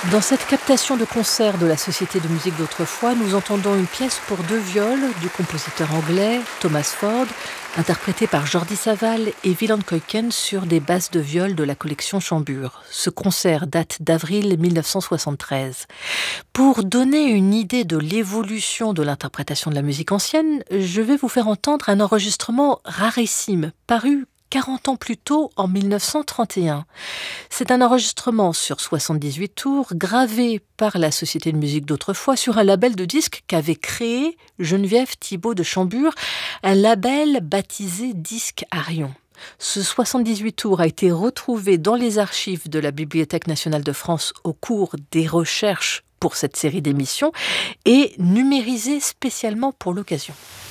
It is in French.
Dans cette captation de concert de la Société de musique d'autrefois, nous entendons une pièce pour 2 viols du compositeur anglais Thomas Ford, interprétée par Jordi Savall et Willem Kuyken sur des basses de viol de la collection Chambure. Ce concert date d'avril 1973. Pour donner une idée de l'évolution de l'interprétation de la musique ancienne, je vais vous faire entendre un enregistrement rarissime, paru 40 ans plus tôt, en 1931. C'est un enregistrement sur 78 tours, gravé par la Société de musique d'autrefois sur un label de disques qu'avait créé Geneviève Thibault de Chambure, un label baptisé Disques Arion. Ce 78 tours a été retrouvé dans les archives de la Bibliothèque nationale de France au cours des recherches pour cette série d'émissions et numérisé spécialement pour l'occasion.